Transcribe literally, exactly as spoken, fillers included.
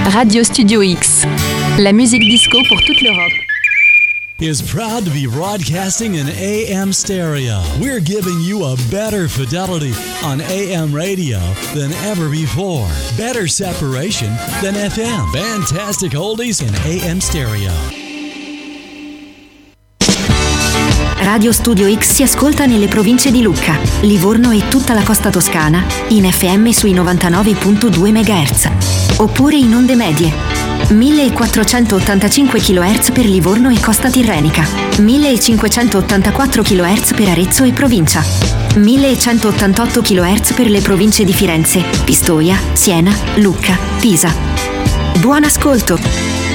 Radio Studio X, la musique disco pour toute l'Europe. Is proud to be broadcasting in A M stereo. We're giving you a better fidelity on A M radio than ever before. Better separation than F M. Fantastic oldies in A M stereo. Radio Studio X si ascolta nelle province di Lucca, Livorno e tutta la costa toscana in F M sui novantanove virgola due megahertz oppure in onde medie millequattrocentottantacinque chilohertz per Livorno e costa tirrenica, millecinquecentottantaquattro chilohertz per Arezzo e provincia, millecentottantotto chilohertz per le province di Firenze, Pistoia, Siena, Lucca, Pisa. Buon ascolto!